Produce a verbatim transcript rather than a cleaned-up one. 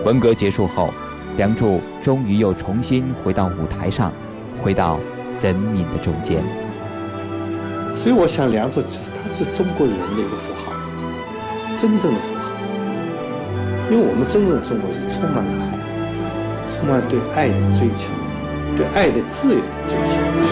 文革结束后，梁祝终于又重新回到舞台上，回到人民的中间。 所以我想，梁祝其实他是中国人的一个符号，真正的符号。因为我们真正的中国是充满了爱，充满了对爱的追求，对爱的自由的追求。